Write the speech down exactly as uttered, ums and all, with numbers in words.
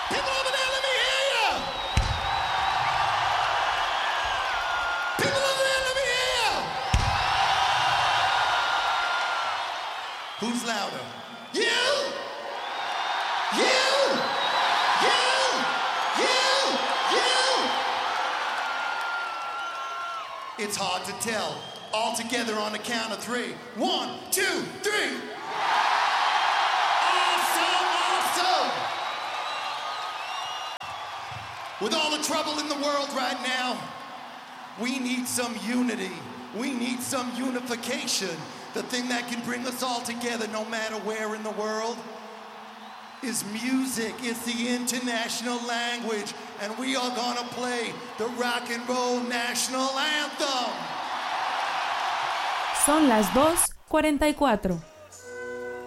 People over there, let me hear you. People over there, let me hear you. Who's louder? You? You? You? You? You? It's hard to tell. All together on the count of three. One, two, three. Awesome, awesome. With all the trouble in the world right now, we need some unity. We need some unification. The thing that can bring us all together no matter where in the world is music. It's the international language. And we are gonna play the rock and roll national anthem. Son las dos cuarenta y cuatro.